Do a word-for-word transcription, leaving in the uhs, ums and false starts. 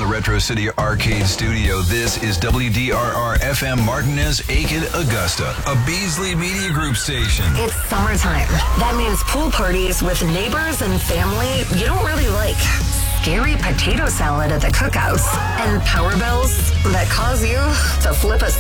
Retro City Arcade Studio, this is W D R R F M Martinez, Aiken, Augusta, a Beasley Media Group station. It's summertime. That means pool parties with neighbors and family you don't really like. Scary potato salad at the cookouts. And power bills that cause you to flip a